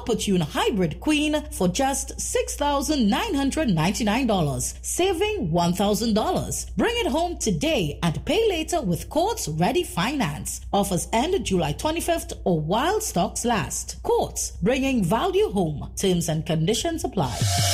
Opportune Hybrid Queen for just $6,999, saving $1,000. Bring it home today and pay later with Quartz Ready Finance. Offers end July 25th or while stocks last. Quartz, bringing value home. Terms and conditions apply.